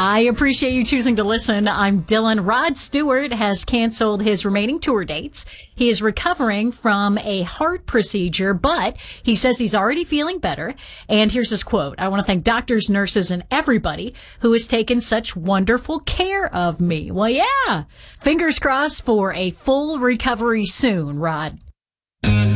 I appreciate you choosing to listen. I'm Dylan. Rod Stewart has canceled his remaining tour dates. He is recovering from a heart procedure, but he says he's already feeling better. And here's his quote. I want to thank doctors, nurses, and everybody who has taken such wonderful care of me. Well, yeah. Fingers crossed for a full recovery soon, Rod.